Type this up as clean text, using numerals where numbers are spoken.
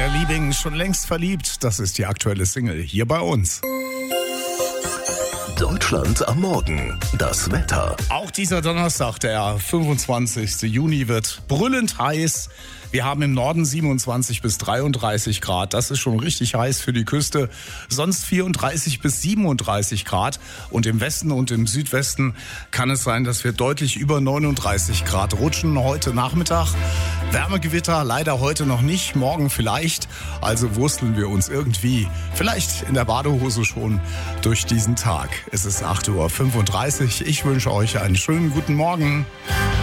Claire Liebing, schon längst verliebt. Das ist die aktuelle Single hier bei uns. Deutschland am Morgen. Das Wetter. Auch dieser Donnerstag, der 25. Juni, wird brüllend heiß. Wir haben im Norden 27 bis 33 Grad. Das ist schon richtig heiß für die Küste. Sonst 34 bis 37 Grad. Und im Westen und im Südwesten kann es sein, dass wir deutlich über 39 Grad rutschen heute Nachmittag. Wärmegewitter leider heute noch nicht, morgen vielleicht. Also wursteln wir uns irgendwie, vielleicht in der Badehose schon, durch diesen Tag. Es ist 8:35 Uhr. Ich wünsche euch einen schönen guten Morgen.